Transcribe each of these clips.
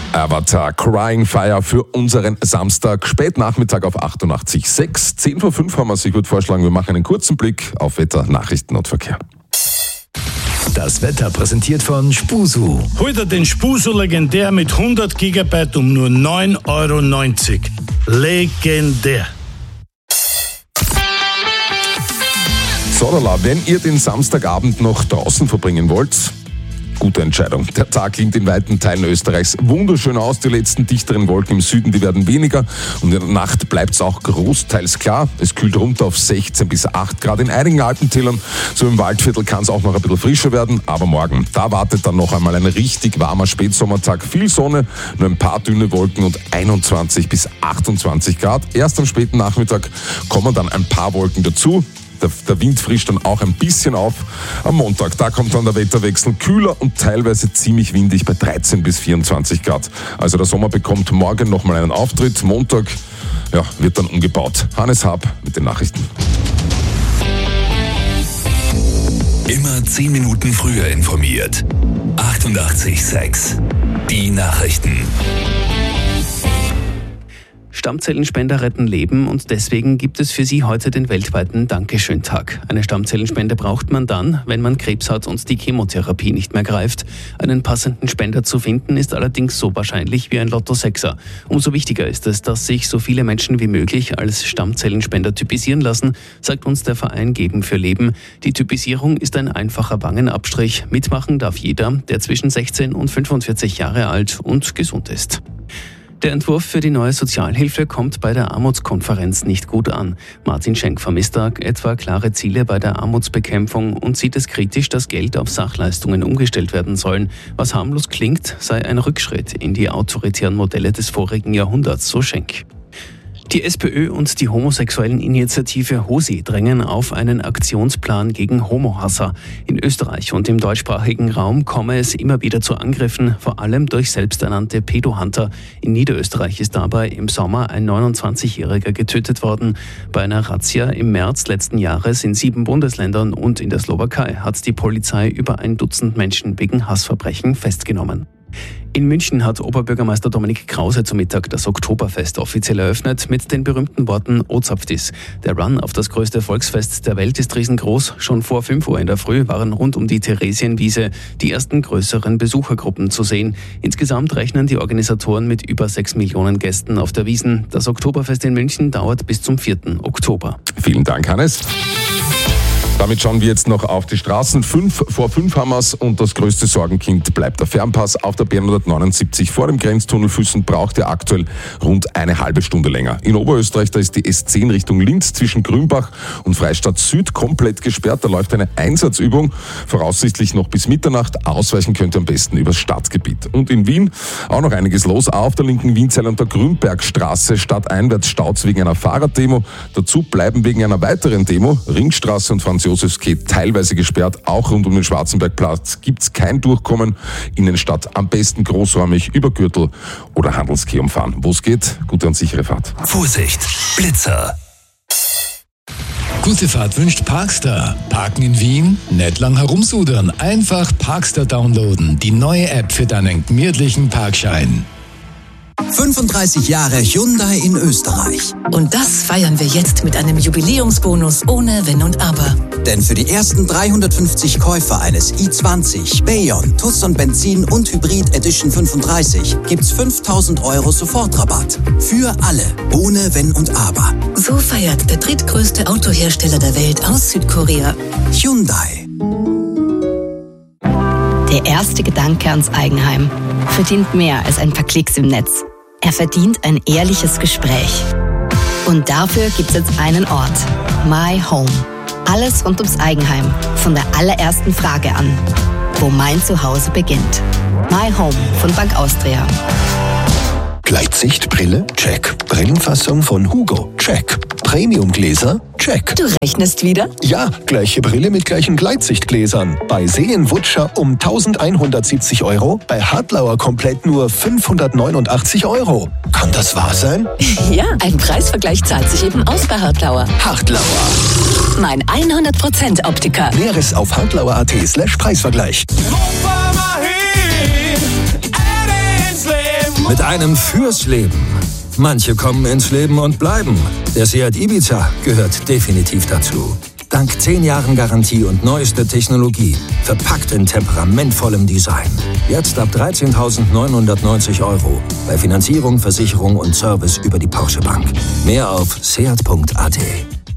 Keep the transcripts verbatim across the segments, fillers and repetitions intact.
Avatar Crying Fire für unseren Samstag, Spätnachmittag auf achtundachtzig Komma sechs. zehn vor fünf haben wir sich gut vorschlagen. Wir machen einen kurzen Blick auf Wetter, Nachrichten und Verkehr. Das Wetter präsentiert von Spusu. Heute den Spusu legendär mit hundert Gigabyte um nur neun Euro neunzig. Legendär. Sodala, wenn ihr den Samstagabend noch draußen verbringen wollt, gute Entscheidung. Der Tag klingt in weiten Teilen Österreichs wunderschön aus. Die letzten dichteren Wolken im Süden, die werden weniger. Und in der Nacht bleibt es auch großteils klar. Es kühlt runter auf sechzehn bis acht Grad. In einigen Alpentälern, so im Waldviertel, kann es auch noch ein bisschen frischer werden. Aber morgen, da wartet dann noch einmal ein richtig warmer Spätsommertag. Viel Sonne, nur ein paar dünne Wolken und einundzwanzig bis achtundzwanzig Grad. Erst am späten Nachmittag kommen dann ein paar Wolken dazu. Der, der Wind frischt dann auch ein bisschen auf. Am Montag, da kommt dann der Wetterwechsel, kühler und teilweise ziemlich windig bei dreizehn bis vierundzwanzig Grad. Also der Sommer bekommt morgen nochmal einen Auftritt. Montag ja, wird dann umgebaut. Hannes Haab mit den Nachrichten. Immer zehn Minuten früher informiert. achtundachtzig Komma sechs. Die Nachrichten. Stammzellenspender retten Leben und deswegen gibt es für sie heute den weltweiten Dankeschön-Tag. Eine Stammzellenspende braucht man dann, wenn man Krebs hat und die Chemotherapie nicht mehr greift. Einen passenden Spender zu finden ist allerdings so wahrscheinlich wie ein Lotto-Sechser. Umso wichtiger ist es, dass sich so viele Menschen wie möglich als Stammzellenspender typisieren lassen, sagt uns der Verein Geben für Leben. Die Typisierung ist ein einfacher Wangenabstrich. Mitmachen darf jeder, der zwischen sechzehn und fünfundvierzig Jahre alt und gesund ist. Der Entwurf für die neue Sozialhilfe kommt bei der Armutskonferenz nicht gut an. Martin Schenk vermisst da etwa klare Ziele bei der Armutsbekämpfung und sieht es kritisch, dass Geld auf Sachleistungen umgestellt werden sollen. Was harmlos klingt, sei ein Rückschritt in die autoritären Modelle des vorigen Jahrhunderts, so Schenk. Die SPÖ und die homosexuellen Initiative HOSI drängen auf einen Aktionsplan gegen Homohasser. In Österreich und im deutschsprachigen Raum komme es immer wieder zu Angriffen, vor allem durch selbsternannte Pedohunter. In Niederösterreich ist dabei im Sommer ein neunundzwanzigjähriger getötet worden. Bei einer Razzia im März letzten Jahres in sieben Bundesländern und in der Slowakei hat die Polizei über ein Dutzend Menschen wegen Hassverbrechen festgenommen. In München hat Oberbürgermeister Dominik Krause zum Mittag das Oktoberfest offiziell eröffnet mit den berühmten Worten O Zapftis. Der Run auf das größte Volksfest der Welt ist riesengroß. Schon vor fünf Uhr in der Früh waren rund um die Theresienwiese die ersten größeren Besuchergruppen zu sehen. Insgesamt rechnen die Organisatoren mit über sechs Millionen Gästen auf der Wiesn. Das Oktoberfest in München dauert bis zum vierten Oktober. Vielen Dank, Hannes. Damit schauen wir jetzt noch auf die Straßen. Fünf vor fünf haben wir's und das größte Sorgenkind bleibt der Fernpass. Auf der B hundertneunundsiebzig vor dem Grenztunnel Füssen braucht er aktuell rund eine halbe Stunde länger. In Oberösterreich, da ist die S zehn Richtung Linz zwischen Grünbach und Freistadt Süd komplett gesperrt. Da läuft eine Einsatzübung, voraussichtlich noch bis Mitternacht. Ausweichen könnt ihr am besten übers Stadtgebiet. Und in Wien auch noch einiges los. Auf der linken Wienzeile und der Grünbergstraße stadteinwärts staut's wegen einer Fahrraddemo. Dazu bleiben wegen einer weiteren Demo Ringstraße und Franz Josefs geht teilweise gesperrt. Auch rund um den Schwarzenbergplatz gibt's kein Durchkommen. Innenstadt am besten großräumig über Gürtel oder Handelskeh umfahren. Wo es geht, gute und sichere Fahrt. Vorsicht, Blitzer. Gute Fahrt wünscht Parkstar. Parken in Wien? Nicht lang herumsudern. Einfach Parkstar downloaden. Die neue App für deinen gemütlichen Parkschein. fünfunddreißig Jahre Hyundai in Österreich. Und das feiern wir jetzt mit einem Jubiläumsbonus ohne Wenn und Aber. Denn für die ersten dreihundertfünfzig Käufer eines i zwanzig, Bayon, Tucson Benzin und Hybrid Edition fünfunddreißig gibt's fünftausend Euro Sofortrabatt. Für alle, ohne Wenn und Aber. So feiert der drittgrößte Autohersteller der Welt aus Südkorea. Hyundai. Der erste Gedanke ans Eigenheim verdient mehr als ein paar Klicks im Netz. Er verdient ein ehrliches Gespräch. Und dafür gibt es jetzt einen Ort. My Home. Alles rund ums Eigenheim. Von der allerersten Frage an. Wo mein Zuhause beginnt. My Home von Bank Austria. Gleitsichtbrille? Check. Brillenfassung von Hugo? Check. Premiumgläser? Check. Du rechnest wieder? Ja, gleiche Brille mit gleichen Gleitsichtgläsern. Bei Seen-Wutscher um eintausendeinhundertsiebzig Euro, bei Hartlauer komplett nur fünfhundertneunundachtzig Euro. Kann das wahr sein? Ja, ein Preisvergleich zahlt sich eben aus bei Hartlauer. Hartlauer. Mein hundert Prozent Optiker. Näheres auf hartlauer.at slash Preisvergleich. Mit einem fürs Leben. Manche kommen ins Leben und bleiben. Der Seat Ibiza gehört definitiv dazu. Dank zehn Jahren Garantie und neueste Technologie. Verpackt in temperamentvollem Design. Jetzt ab dreizehntausendneunhundertneunzig Euro. Bei Finanzierung, Versicherung und Service über die Porsche Bank. Mehr auf seat punkt a t.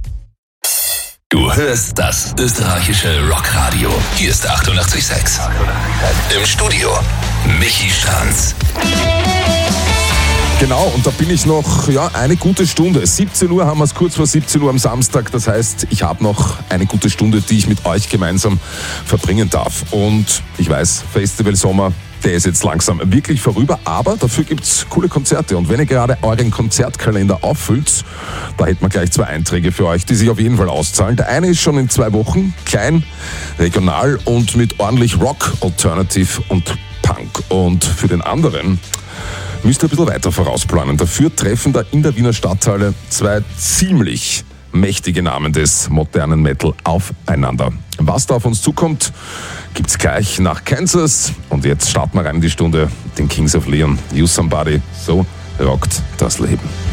Du hörst das österreichische Rockradio. Hier ist achtundachtzig Komma sechs. Im Studio Michi Stranz. Genau, und da bin ich noch ja, eine gute Stunde. siebzehn Uhr haben wir es, kurz vor siebzehn Uhr am Samstag. Das heißt, ich habe noch eine gute Stunde, die ich mit euch gemeinsam verbringen darf. Und ich weiß, Festival Sommer, der ist jetzt langsam wirklich vorüber, aber dafür gibt es coole Konzerte. Und wenn ihr gerade euren Konzertkalender auffüllt, da hätten wir gleich zwei Einträge für euch, die sich auf jeden Fall auszahlen. Der eine ist schon in zwei Wochen, klein, regional und mit ordentlich Rock, Alternative und Punk. Und für den anderen müsst ihr ein bisschen weiter vorausplanen. Dafür treffen da in der Wiener Stadthalle zwei ziemlich mächtige Namen des modernen Metal aufeinander. Was da auf uns zukommt, gibt's gleich nach Kansas. Und jetzt starten wir rein in die Stunde, den Kings of Leon, You Somebody, so rockt das Leben.